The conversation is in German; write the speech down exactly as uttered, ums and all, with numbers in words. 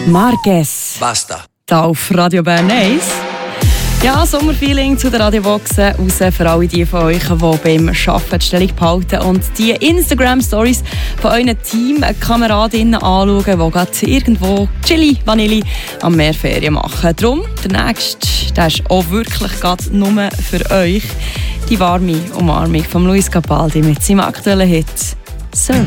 Marquez. Basta. Da auf Radio Bern eins. Ja, Sommerfeeling zu den Radioboxen raus für alle die von euch, die beim Arbeiten die Stellung behalten und die Instagram-Stories von euren Teamkameradinnen anschauen, die gerade irgendwo Chili, Vanille am Meer Ferien machen. Darum, der nächste, der ist auch wirklich gerade nur für euch. Die warme Umarmung von Luis Capaldi mit seinem aktuellen Hit «Sir».